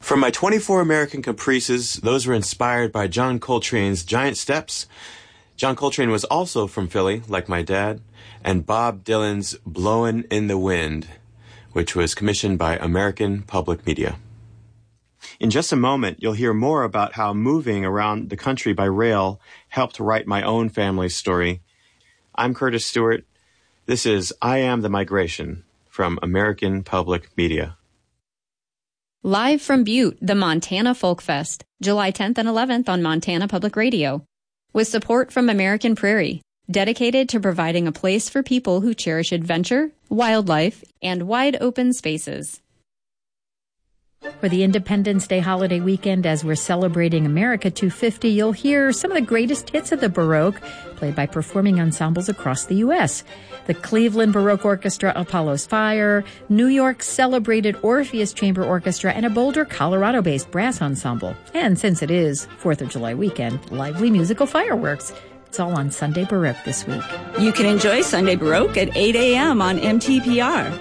From my 24 American Caprices, those were inspired by John Coltrane's Giant Steps. John Coltrane was also from Philly, like my dad, and Bob Dylan's Blowin' in the Wind, which was commissioned by American Public Media. In just a moment, you'll hear more about how moving around the country by rail helped write my own family's story. I'm Curtis Stewart. This is I Am the Migration from American Public Media. Live from Butte, the Montana Folk Fest, July 10th and 11th on Montana Public Radio. With support from American Prairie, dedicated to providing a place for people who cherish adventure, wildlife, and wide open spaces. For the Independence Day holiday weekend, as we're celebrating America 250, you'll hear some of the greatest hits of the Baroque, played by performing ensembles across the U.S. The Cleveland Baroque Orchestra, Apollo's Fire, New York's celebrated Orpheus Chamber Orchestra, and a Boulder, Colorado-based brass ensemble. And since it is 4th of July weekend, lively musical fireworks. It's all on Sunday Baroque this week. You can enjoy Sunday Baroque at 8 a.m. on MTPR.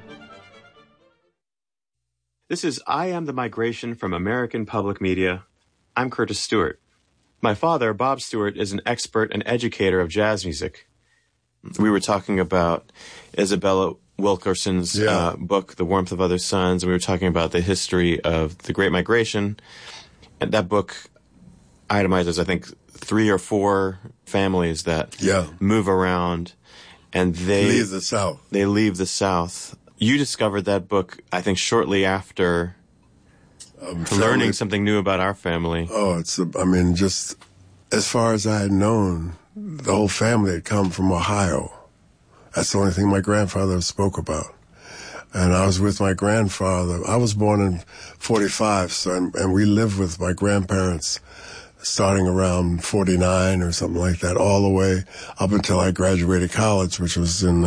This is I Am the Migration from American Public Media. I'm Curtis Stewart. My father, Bob Stewart, is an expert and educator of jazz music. We were talking about Isabella Wilkerson's book, The Warmth of Other Suns, and we were talking about the history of the Great Migration. And that book itemizes, I think, 3 or 4 families that move around, and they leave the South. They leave the South. You discovered that book, I think, shortly after learning something new about our family. Oh, just as far as I had known, the whole family had come from Ohio. That's the only thing my grandfather spoke about. And I was with my grandfather. I was born in 45, and we lived with my grandparents starting around 49 or something like that, all the way up until I graduated college, which was in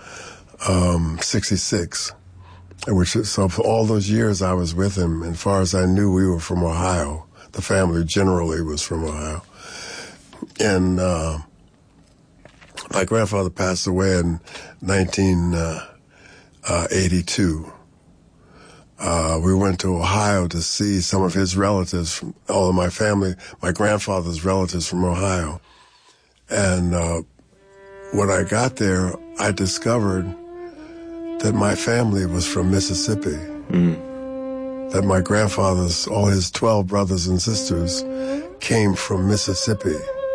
66. So for all those years I was with him, and as far as I knew, we were from Ohio. The family generally was from Ohio. And my grandfather passed away in 1982. We went to Ohio to see some of his relatives, from all of my family, my grandfather's relatives from Ohio. And when I got there, I discovered that my family was from Mississippi. That my grandfather's, all his 12 brothers and sisters came from Mississippi.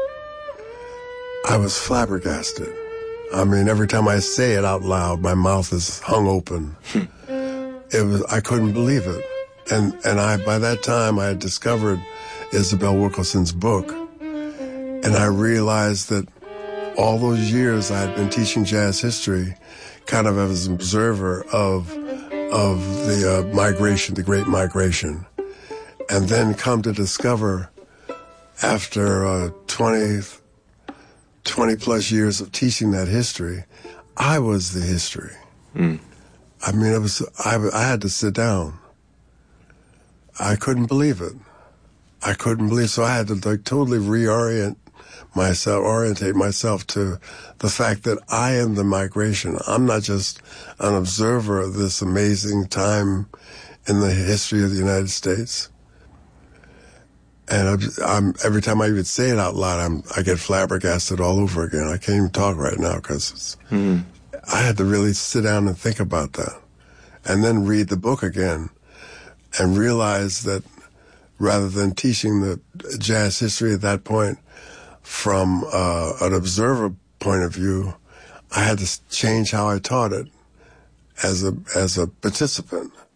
I was flabbergasted. Every time I say it out loud, my mouth is hung open. I couldn't believe it. And by that time, I had discovered Isabel Wilkerson's book. And I realized that all those years I had been teaching jazz history, kind of as an observer of the migration, the Great Migration. And then come to discover, after 20 plus years of teaching that history, I was the history. I had to sit down. I couldn't believe it. So I had to totally orientate myself to the fact that I am the migration. I'm not just an observer of this amazing time in the history of the United States. And every time I even say it out loud, I get flabbergasted all over again. I can't even talk right now because I had to really sit down and think about that. And then read the book again and realize that rather than teaching the jazz history at that point from an observer point of view, I had to change how I taught it as a participant.